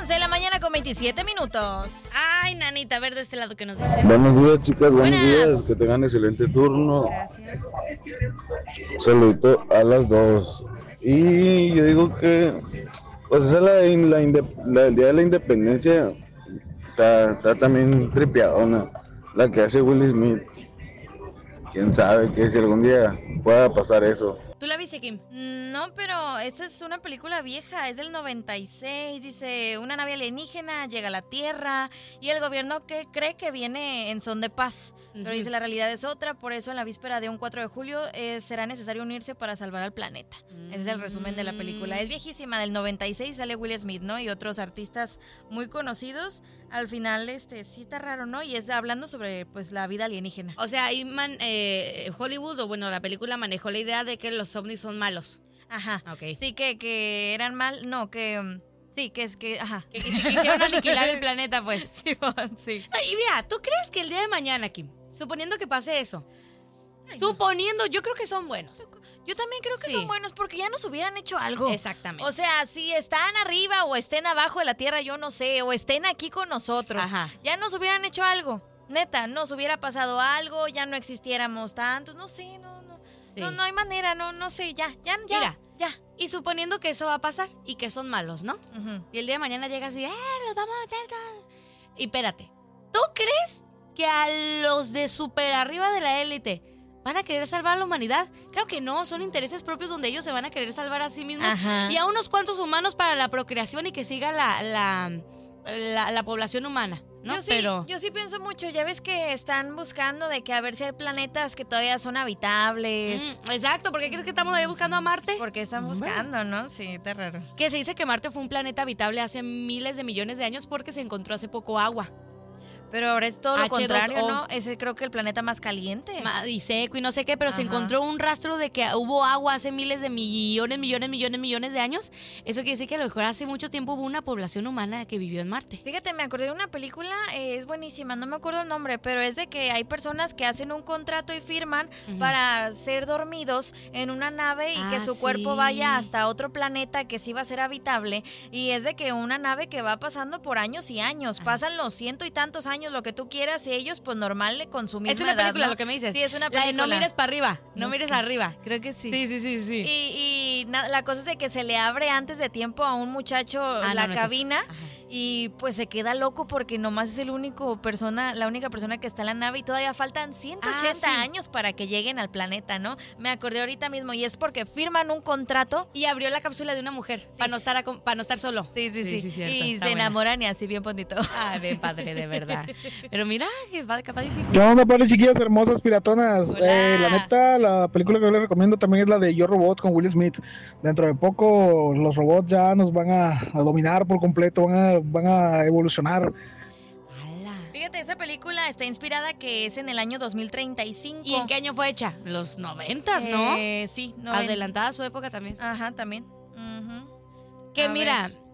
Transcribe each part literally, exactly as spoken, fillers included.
once de la mañana con veintisiete minutos. Ay, nanita, a ver de este lado que nos dicen. Buenos días, chicas, buenos Buenas. días. Que tengan excelente turno. Gracias. Un saludito a las dos. Y yo digo que, pues esa es la, la, inde- la del Día de la Independencia. Está, está también tripeadona. La que hace Will Smith. Quién sabe que si algún día pueda pasar eso. ¿Tú la viste, Kim? No, pero esta es una película vieja, es del noventa y seis, dice, una nave alienígena llega a la Tierra y el gobierno que cree que viene en son de paz, uh-huh. pero dice la realidad es otra, por eso en la víspera de un cuatro de julio eh, será necesario unirse para salvar al planeta. Uh-huh. Ese es el resumen de la película. Es viejísima, del noventa y seis, sale Will Smith, ¿no? Y otros artistas muy conocidos. Al final, este, sí está raro, ¿no? Y es hablando sobre, pues, la vida alienígena. O sea, ahí man, eh, Hollywood, o bueno, la película manejó la idea de que los ovnis son malos. Ajá. Okay. Sí, que, que eran mal, no, que... Sí, que es que, ajá. Que, que si quisieron aniquilar el planeta, pues. Sí, sí. No, y mira, ¿tú crees que el día de mañana, Kim, suponiendo que pase eso, Ay, suponiendo, no. yo creo que son buenos. Yo también creo que sí. son buenos porque ya nos hubieran hecho algo. Exactamente. O sea, si están arriba o estén abajo de la tierra, yo no sé, o estén aquí con nosotros, Ajá. ya nos hubieran hecho algo. Neta, nos hubiera pasado algo, ya no existiéramos tantos, no sé, no, no. Sí. No, no hay manera, no, no sé, ya, ya, ya. Mira, ya. Y suponiendo que eso va a pasar y que son malos, ¿no? Uh-huh. Y el día de mañana llegas y, eh, los vamos a matar todos. Y espérate, ¿tú crees que a los de super arriba de la élite van a querer salvar a la humanidad? Creo que no, son intereses propios donde ellos se van a querer salvar a sí mismos. Ajá. Y a unos cuantos humanos para la procreación y que siga la, la, la, la población humana. ¿No? Yo sí, Pero... yo sí pienso mucho, ya ves que están buscando de que a ver si hay planetas que todavía son habitables. Mm, exacto, ¿por qué crees que estamos ahí buscando a Marte? Porque están buscando, ¿no? Sí, está raro. Que se dice que Marte fue un planeta habitable hace miles de millones de años porque se encontró hace poco agua. Pero ahora es todo lo H dos O. contrario, ¿no? Ese creo que el planeta más caliente. Y seco y no sé qué, pero Ajá. se encontró un rastro de que hubo agua hace miles de millones, millones, millones, millones de años. Eso quiere decir que a lo mejor hace mucho tiempo hubo una población humana que vivió en Marte. Fíjate, me acordé de una película, eh, es buenísima, no me acuerdo el nombre, pero es de que hay personas que hacen un contrato y firman uh-huh. para ser dormidos en una nave y ah, que su sí. cuerpo vaya hasta otro planeta que sí va a ser habitable. Y es de que una nave que va pasando por años y años, uh-huh. pasan los ciento y tantos años, lo que tú quieras, y ellos pues normal con su misma Es una edad, película, ¿no? Lo que me dices. Sí, es una película. La de no mires para arriba, no, no mires sé. arriba. Creo que sí. Sí, sí, sí, sí. Y, y na, la cosa es de que se le abre antes de tiempo a un muchacho ah, la no, no cabina y pues se queda loco porque nomás es el único persona, la única persona que está en la nave y todavía faltan ciento ochenta ah, sí. años para que lleguen al planeta, ¿no? Me acordé ahorita mismo y es porque firman un contrato. Y abrió la cápsula de una mujer sí. para no estar a, para no estar solo. Sí, sí, sí. sí, sí y está se buena. enamoran y así bien bonito. Ay, bien padre, de verdad. Pero mira, que va capadísimo. ¿Qué onda, padre, chiquillas hermosas, piratonas? Eh, la neta, la película que yo les recomiendo también es la de Yo Robot con Will Smith. Dentro de poco los robots ya nos van a, a dominar por completo, van a, van a evolucionar. Fíjate, esa película está inspirada que es en el año dos mil treinta y cinco. ¿Y en qué año fue hecha? Los noventas, ¿no? Eh, sí. No, Adelantada a su época también. Ajá, también. Uh-huh. Que a mira... ver.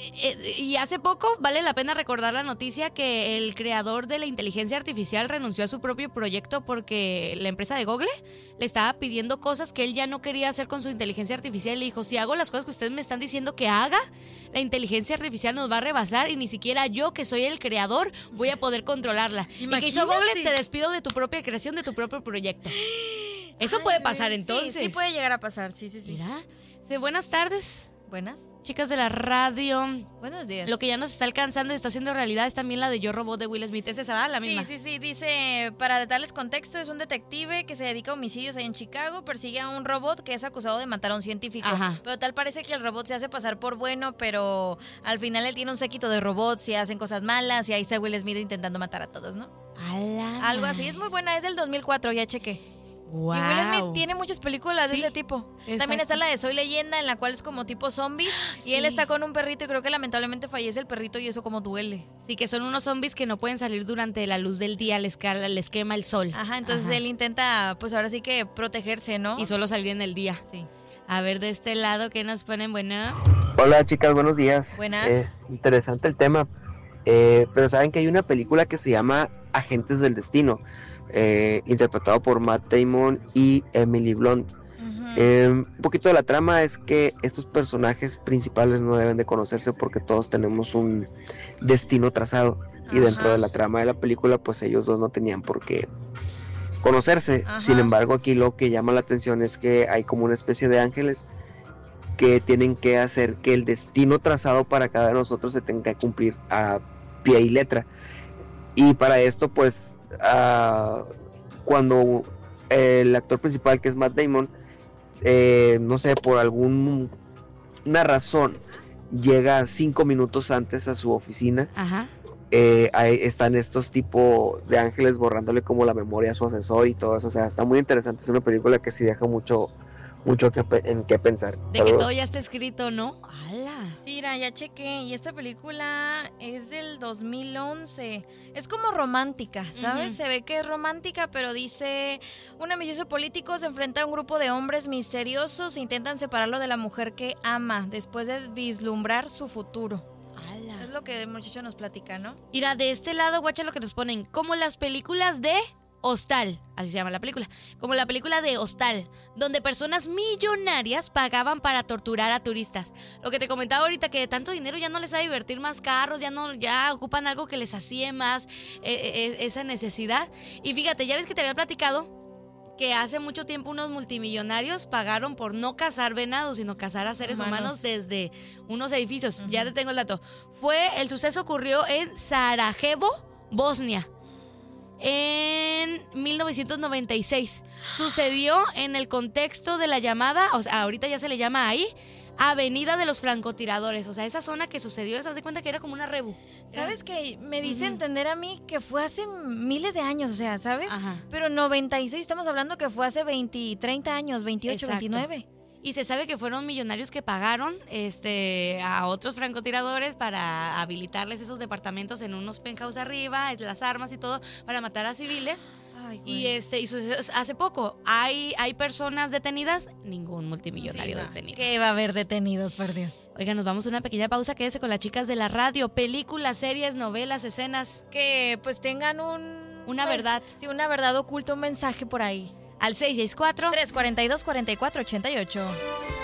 Y hace poco vale la pena recordar la noticia que el creador de la inteligencia artificial renunció a su propio proyecto porque la empresa de Google le estaba pidiendo cosas que él ya no quería hacer con su inteligencia artificial. Y le dijo, si hago las cosas que ustedes me están diciendo que haga, la inteligencia artificial nos va a rebasar y ni siquiera yo, que soy el creador, voy a poder controlarla. Imagínate. Y que hizo Google, te despido de tu propia creación, de tu propio proyecto. Eso Ay, puede pasar entonces. Sí, sí puede llegar a pasar, sí, sí, sí. Mira, sí, buenas tardes. Buenas. Chicas de la radio. Buenos días. Lo que ya nos está alcanzando y está haciendo realidad es también la de Yo Robot de Will Smith. ¿Es esa, la misma? Sí, sí, sí. Dice, para darles contexto, es un detective que se dedica a homicidios ahí en Chicago. Persigue a un robot que es acusado de matar a un científico. Ajá. Pero tal parece que el robot se hace pasar por bueno, pero al final él tiene un séquito de robots y hacen cosas malas. Y ahí está Will Smith intentando matar a todos, ¿no? Ala, Algo así. Es muy buena. Es del dos mil cuatro, ya chequé. Wow. Y Will Smith tiene muchas películas sí, de ese tipo. Exacto. También está la de Soy Leyenda, en la cual es como tipo zombies. Sí. Y él está con un perrito y creo que lamentablemente fallece el perrito y eso como duele. Sí, que son unos zombies que no pueden salir durante la luz del día, les, les quema el sol. Ajá, entonces Ajá. él intenta, pues ahora sí que protegerse, ¿no? Y solo salir en el día. Sí. A ver, de este lado, ¿qué nos ponen? Bueno. Hola, chicas, buenos días. Buenas. Es interesante el tema. Eh, pero saben que hay una película que se llama Agentes del Destino. Eh, interpretado por Matt Damon y Emily Blunt. Eh, un poquito de la trama es que estos personajes principales no deben de conocerse porque todos tenemos un destino trazado. Y Ajá. dentro de la trama de la película, pues ellos dos no tenían por qué conocerse. Ajá. Sin embargo, aquí lo que llama la atención es que hay como una especie de ángeles que tienen que hacer que el destino trazado para cada de nosotros se tenga que cumplir a pie y letra. Y para esto, pues, uh, cuando el actor principal, que es Matt Damon, eh, no sé, por alguna razón, llega cinco minutos antes a su oficina, Ajá. eh, ahí están estos tipos de ángeles borrándole como la memoria a su asesor y todo eso. O sea, está muy interesante. Es una película que sí deja mucho, mucho que, en qué pensar. De Saludos. que todo ya está escrito, ¿no? ¡Hala! Sí, mira, ya chequé. Y esta película es del dos mil once. Es como romántica, ¿sabes? Ujú. Se ve que es romántica, pero dice: un ambicioso político se enfrenta a un grupo de hombres misteriosos e intentan separarlo de la mujer que ama después de vislumbrar su futuro. ¡Hala! Es lo que el muchacho nos platica, ¿no? Mira, de este lado, guacha, lo que nos ponen, como las películas de Hostal, así se llama la película, como la película de Hostal, donde personas millonarias pagaban para torturar a turistas. Lo que te comentaba ahorita, que de tanto dinero ya no les va a divertir más carros, ya no, ya ocupan algo que les hacía más eh, eh, esa necesidad. Y fíjate, ya ves que te había platicado que hace mucho tiempo unos multimillonarios pagaron por no cazar venados, sino cazar a seres Humanos. humanos desde unos edificios. Ujú. Ya te tengo el dato. Fue, el suceso ocurrió en Sarajevo, Bosnia, en mil novecientos noventa y seis. Sucedió en el contexto de la llamada, o sea, ahorita ya se le llama ahí, Avenida de los Francotiradores. O sea, esa zona que sucedió, se das de cuenta que era como una rebu. ¿Sabes qué? Me dice Ujú. entender a mí que fue hace miles de años, o sea, ¿sabes? Ajá. Pero noventa y seis, estamos hablando que fue hace veinte, treinta años, veintiocho, Exacto. veintinueve. Y se sabe que fueron millonarios que pagaron este, a otros francotiradores para habilitarles esos departamentos en unos penthouse arriba, las armas y todo, para matar a civiles. Ay, güey. Y este y sucedió hace poco. ¿Hay, hay personas detenidas? Ningún multimillonario Sí, no. detenido. ¿Qué va a haber detenidos, por Dios? Oigan, nos vamos a una pequeña pausa. Quédese con las chicas de la radio. Películas, series, novelas, escenas. Que pues tengan un... Una pues, verdad. Sí, una verdad oculta, un mensaje por ahí. Al seis seis cuatro. tres cuarenta y dos, cuarenta y cuatro ochenta y ocho.